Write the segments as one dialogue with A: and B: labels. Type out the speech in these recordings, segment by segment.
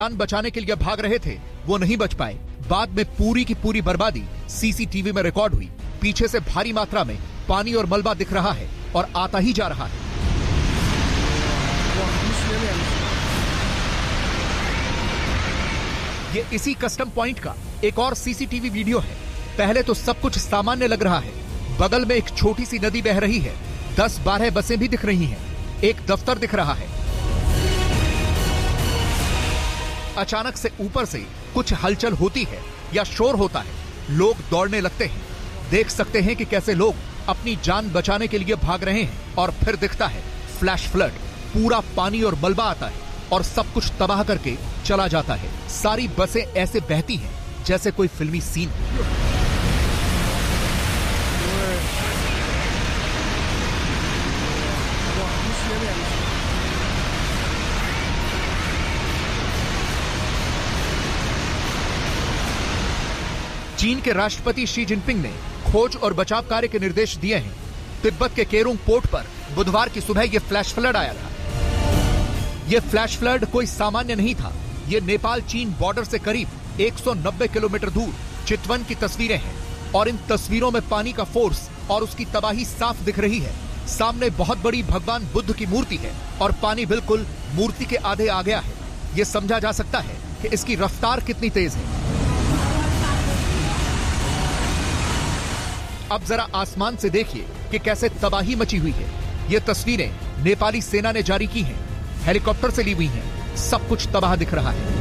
A: जान बचाने के लिए भाग रहे थे वो नहीं बच पाए। बाद में पूरी की पूरी बर्बादी सीसीटीवी में रिकॉर्ड हुई। पीछे से भारी मात्रा में पानी और मलबा दिख रहा है और आता ही जा रहा है। ये इसी कस्टम पॉइंट का एक और सीसीटीवी वीडियो है। पहले तो सब कुछ सामान्य लग रहा है। बगल में एक छोटी सी नदी बह रही है। 10-12 बसें भी दिख रही हैं। एक दफ्तर दिख रहा है। अचानक से ऊपर से कुछ हलचल होती है या शोर होता है। लोग दौड़ने लगते हैं। देख सकते हैं कि कैसे लोग अपनी जान बचाने के लिए भाग रहे हैं और फिर दिखता है फ्लैश फ्लड। पूरा पानी और मलबा आता है और सब कुछ तबाह करके चला जाता है। सारी बसें ऐसे बहती हैं जैसे कोई फिल्मी सीन। चीन के राष्ट्रपति शी जिनपिंग ने खोज और बचाव कार्य के निर्देश दिए हैं। तिब्बत के केरुंग पोर्ट पर बुधवार की सुबह यह फ्लैश फ्लड आया था। यह फ्लैश फ्लड कोई सामान्य नहीं था। यह नेपाल चीन बॉर्डर से करीब 190 किलोमीटर दूर चितवन की तस्वीरें हैं और इन तस्वीरों में पानी का फोर्स और उसकी तबाही साफ दिख रही है। सामने बहुत बड़ी भगवान बुद्ध की मूर्ति है और पानी बिल्कुल मूर्ति के आधे आ गया है। यह समझा जा सकता है कि इसकी रफ्तार कितनी तेज है। अब जरा आसमान से देखिए कि कैसे तबाही मची हुई है। ये तस्वीरें नेपाली सेना ने जारी की हैं। हेलीकॉप्टर से ली हुई हैं। सब कुछ तबाह दिख रहा है।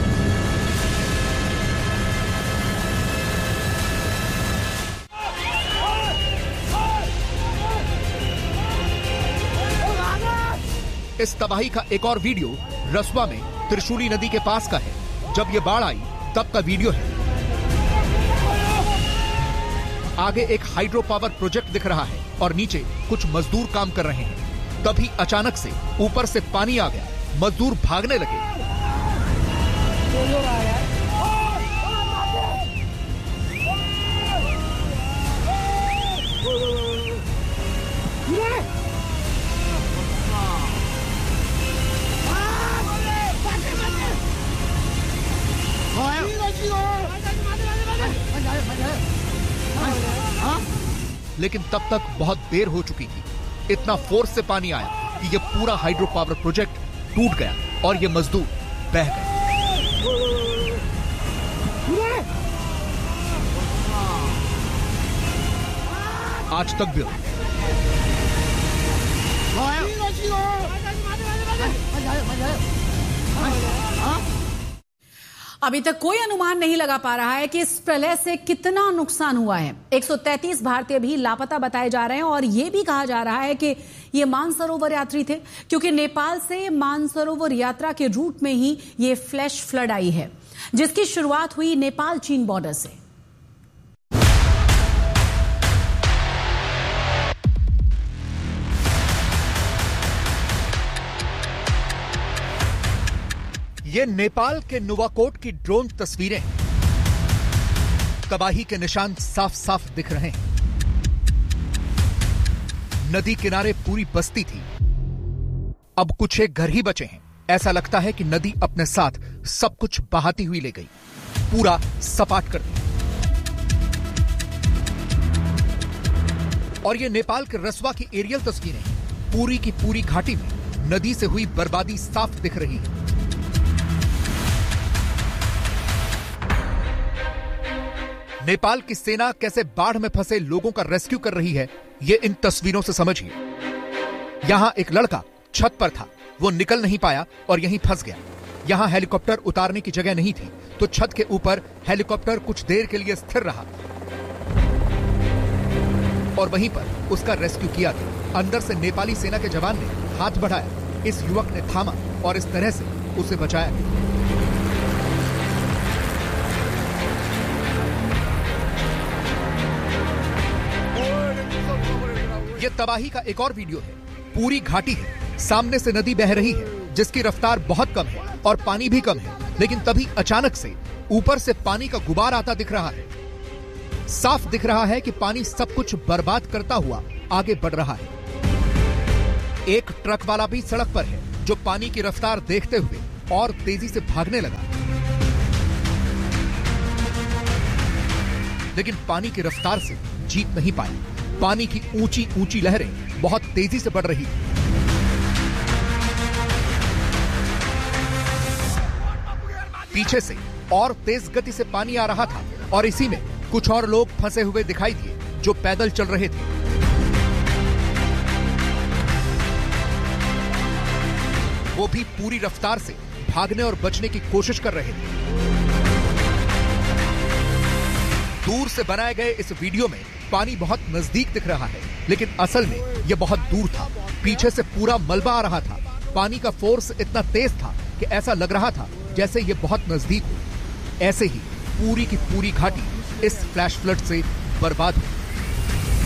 A: इस तबाही का एक और वीडियो रसवा में त्रिशूली नदी के पास का है। जब ये बाढ़ आई तब का वीडियो है। आगे एक हाइड्रो पावर प्रोजेक्ट दिख रहा है और नीचे कुछ मजदूर काम कर रहे हैं। तभी अचानक से ऊपर से पानी आ गया। मजदूर भागने लगे। लेकिन तब तक बहुत देर हो चुकी थी। इतना फोर्स से पानी आया कि यह पूरा हाइड्रो पावर प्रोजेक्ट टूट गया और ये मजदूर बह गए। आज तक भी
B: अभी तक कोई अनुमान नहीं लगा पा रहा है कि इस प्रलय से कितना नुकसान हुआ है। 133 भारतीय भी लापता बताए जा रहे हैं और यह भी कहा जा रहा है कि ये मानसरोवर यात्री थे, क्योंकि नेपाल से मानसरोवर यात्रा के रूट में ही ये फ्लैश फ्लड आई है, जिसकी शुरुआत हुई नेपाल चीन बॉर्डर से।
A: ये नेपाल के नुवाकोट की ड्रोन तस्वीरें हैं। तबाही के निशान साफ साफ दिख रहे हैं। नदी किनारे पूरी बस्ती थी। अब कुछ एक घर ही बचे हैं। ऐसा लगता है कि नदी अपने साथ सब कुछ बहाती हुई ले गई, पूरा सपाट कर दिया। और ये नेपाल के रसवा की एरियल तस्वीरें हैं। पूरी की पूरी घाटी में नदी से हुई बर्बादी साफ दिख रही है। नेपाल की सेना कैसे बाढ़ में फंसे लोगों का रेस्क्यू कर रही है, ये इन तस्वीरों से समझिए। यहां एक लड़का छत पर था, वो निकल नहीं पाया और यहीं फंस गया। यहां हेलीकॉप्टर उतारने की जगह नहीं थी, तो छत के ऊपर हेलीकॉप्टर कुछ देर के लिए स्थिर रहा और वहीं पर उसका रेस्क्यू किया गया। अंदर से नेपाली सेना के जवान ने हाथ बढ़ाया। इस युवक ने थामा और इस तरह से उसे बचाया गया। ये तबाही का एक और वीडियो है। पूरी घाटी है, सामने से नदी बह रही है जिसकी रफ्तार बहुत कम है और पानी भी कम है, लेकिन तभी अचानक से ऊपर से पानी का गुबार आता दिख रहा है। साफ दिख रहा है कि पानी सब कुछ बर्बाद करता हुआ आगे बढ़ रहा है। एक ट्रक वाला भी सड़क पर है जो पानी की रफ्तार देखते हुए और तेजी से भागने लगा। लेकिन पानी की रफ्तार से जीत नहीं पाई। पानी की ऊंची ऊंची लहरें बहुत तेजी से बढ़ रही थी। पीछे से और तेज गति से पानी आ रहा था और इसी में कुछ और लोग फंसे हुए दिखाई दिए जो पैदल चल रहे थे। वो भी पूरी रफ्तार से भागने और बचने की कोशिश कर रहे थे। दूर से बनाए गए इस वीडियो में पानी बहुत नजदीक दिख रहा है, लेकिन असल में यह बहुत दूर था। पीछे से पूरा मलबा आ रहा था। पानी का फोर्स इतना तेज था कि ऐसा लग रहा था जैसे ये बहुत नजदीक हो। ऐसे ही पूरी की पूरी घाटी इस फ्लैश फ्लड से बर्बाद हुई।